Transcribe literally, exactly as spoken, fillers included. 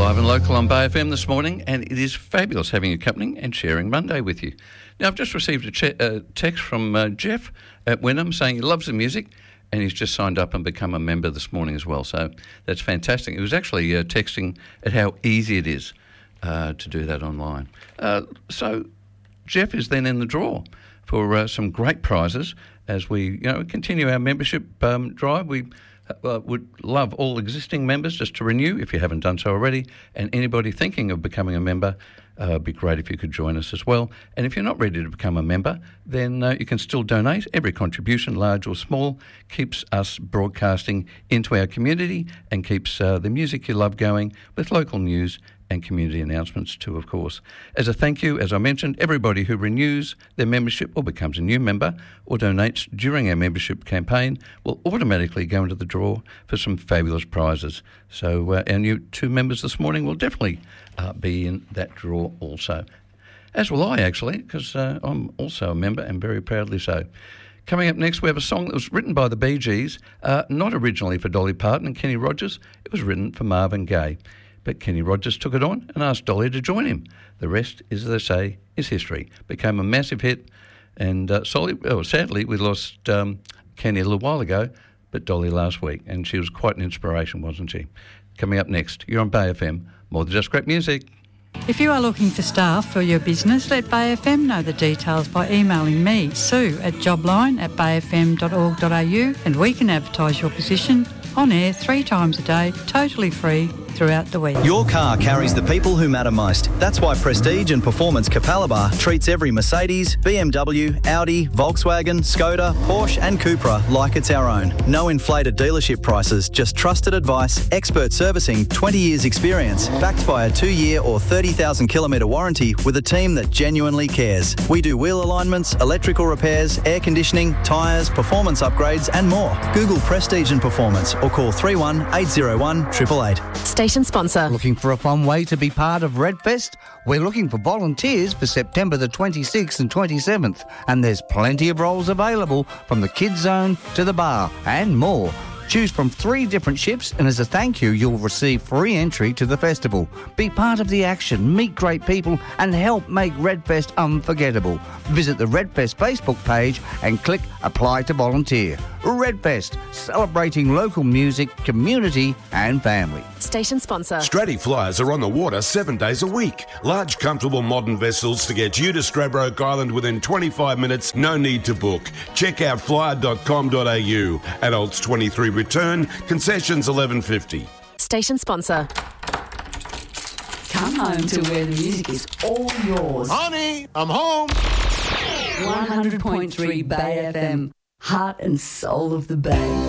Live and local on Bay F M this morning, and it is fabulous having you company and sharing Monday with you. Now, I've just received a che- uh, text from uh, Jeff at Wynnum saying he loves the music and he's just signed up and become a member this morning as well. So that's fantastic. He was actually uh, texting at how easy it is uh, to do that online. Uh, so Jeff is then in the draw for uh, some great prizes as we you know continue our membership um, drive. We Uh, would love all existing members just to renew if you haven't done so already, and anybody thinking of becoming a member, uh, it'd be great if you could join us as well. And if you're not ready to become a member, then uh, you can still donate. Every contribution, large or small, keeps us broadcasting into our community and keeps uh, the music you love going, with local news and community announcements too, of course. As a thank you, as I mentioned, everybody who renews their membership or becomes a new member or donates during our membership campaign will automatically go into the draw for some fabulous prizes. So uh, our new two members this morning will definitely uh, be in that draw also. As will I, actually, because uh, I'm also a member and very proudly so. Coming up next, we have a song that was written by the Bee Gees, uh, not originally for Dolly Parton and Kenny Rogers. It was written for Marvin Gaye. But Kenny Rogers took it on and asked Dolly to join him. The rest, as they say, is history. Became a massive hit, and uh, solely, oh, sadly, we lost um, Kenny a little while ago, but Dolly last week, and she was quite an inspiration, wasn't she? Coming up next, you're on Bay F M, more than just great music. If you are looking for staff for your business, let Bay F M know the details by emailing me, Sue, at jobline at bay f m dot org dot a u, and we can advertise your position on air three times a day, totally free, throughout the week. Your car carries the people who matter most. That's why Prestige and Performance Capalaba treats every Mercedes, B M W, Audi, Volkswagen, Skoda, Porsche and Cupra like it's our own. No inflated dealership prices, just trusted advice, expert servicing, twenty years experience, backed by a two-year or thirty thousand kilometre warranty with a team that genuinely cares. We do wheel alignments, electrical repairs, air conditioning, tyres, performance upgrades and more. Google Prestige and Performance or call three one eight zero one eight eight eight. Station sponsor. Looking for a fun way to be part of Redfest? We're looking for volunteers for September the twenty-sixth and twenty-seventh, and there's plenty of roles available from the kids zone to the bar and more. Choose from three different shifts, and as a thank you, you'll receive free entry to the festival. Be part of the action, meet great people, and help make Redfest unforgettable. Visit the Redfest Facebook page and click Apply to Volunteer. Redfest, celebrating local music, community and family. Station sponsor. Stratty Flyers are on the water seven days a week. Large, comfortable, modern vessels to get you to Stradbroke Island within twenty-five minutes. No need to book. Check out flyer dot com dot a u. Adults twenty-three return. Concessions eleven fifty. Station sponsor. Come home to where the music is all yours. Honey, I'm home. one hundred point three Bay F M. Heart and soul of the Bay.